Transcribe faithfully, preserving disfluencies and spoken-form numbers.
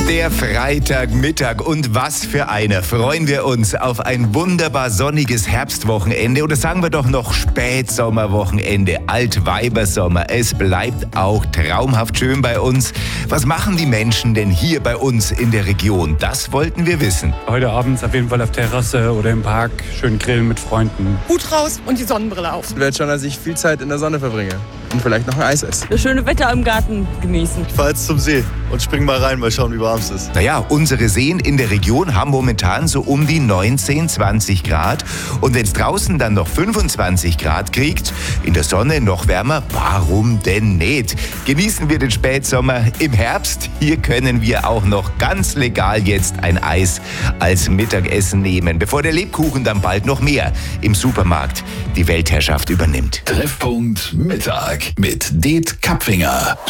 Der Freitagmittag und was für einer. Freuen wir uns auf ein wunderbar sonniges Herbstwochenende oder sagen wir doch noch Spätsommerwochenende, Altweibersommer. Es bleibt auch traumhaft schön bei uns. Was machen die Menschen denn hier bei uns in der Region? Das wollten wir wissen. Heute abends auf jeden Fall auf Terrasse oder im Park schön grillen mit Freunden. Hut raus und die Sonnenbrille auf. Ich werde schon, dass ich viel Zeit in der Sonne verbringe und vielleicht noch ein Eis esse. Das schöne Wetter im Garten genießen. Ich fahre jetzt zum See und spring mal rein, mal schauen, wie warm es ist. Naja, unsere Seen in der Region haben momentan so um die neunzehn, zwanzig Grad. Und wenn es draußen dann noch fünfundzwanzig Grad kriegt, in der Sonne noch wärmer, warum denn nicht? Genießen wir den Spätsommer im Herbst. Hier können wir auch noch ganz legal jetzt ein Eis als Mittagessen nehmen, bevor der Lebkuchen dann bald noch mehr im Supermarkt die Weltherrschaft übernimmt. Treffpunkt Mittag mit Det Kapfinger.